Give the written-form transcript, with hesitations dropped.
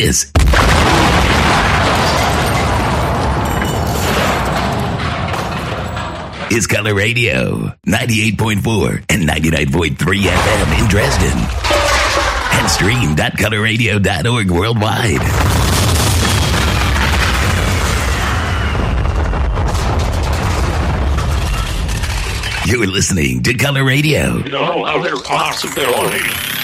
This is Color Radio, 98.4 and 99.3 FM in Dresden. And stream.colorradio.org worldwide. You're listening to Color Radio. You know, how their possibility.